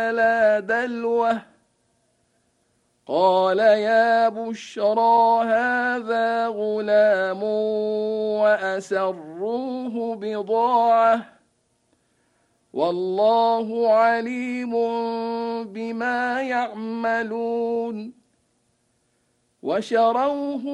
لا دلوه قال يا بشرى هذا غلام وأسروه بضاعة والله عليم بما يعملون وشروه